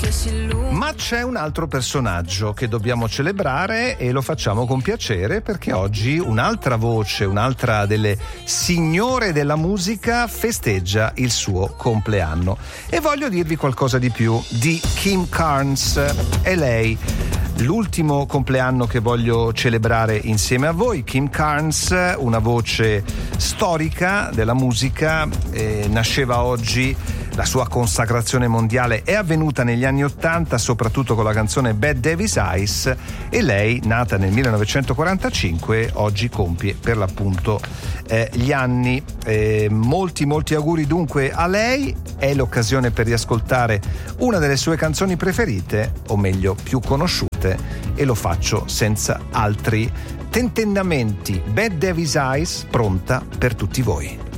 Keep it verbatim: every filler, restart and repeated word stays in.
Ma c'è un altro personaggio che dobbiamo celebrare e lo facciamo con piacere, perché oggi un'altra voce, un'altra delle signore della musica festeggia il suo compleanno. E voglio dirvi qualcosa di più di Kim Carnes. È lei l'ultimo compleanno che voglio celebrare insieme a voi. Kim Carnes, una voce storica della musica, eh, nasceva oggi. La sua consacrazione mondiale è avvenuta negli anni Ottanta, soprattutto con la canzone Bette Davis Eyes, e lei, nata nel millenovecentoquarantacinque, oggi compie per l'appunto eh, gli anni. Eh, molti molti auguri dunque a lei. È l'occasione per riascoltare una delle sue canzoni preferite, o meglio più conosciute, e lo faccio senza altri tentennamenti. Bette Davis Eyes, pronta per tutti voi.